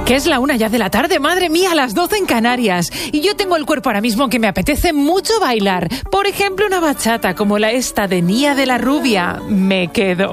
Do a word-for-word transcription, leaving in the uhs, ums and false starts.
Que es la una ya de la tarde, madre mía, a las doce en Canarias. Y yo tengo el cuerpo ahora mismo que me apetece mucho bailar. Por ejemplo, una bachata como la esta de Nia de la Rubia. Me quedo.